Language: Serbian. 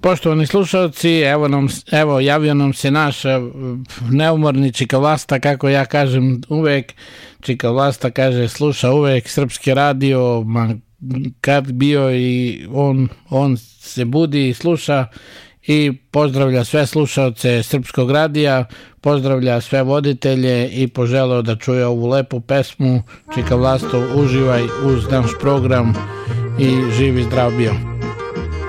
Poštovani slušalci, evo javio nam se naš neumorni Čika Vlasta, kako ja kažem uvek. Čika Vlasta kaže sluša uvek Srpski radio, ma kad bio i on se budi i sluša i pozdravlja sve slušaoce Srpskog radija, pozdravlja sve voditelje i poželeo da čuje ovu lepu pesmu. Čika Vlasto, uživaj uz naš program i živi zdrav bio.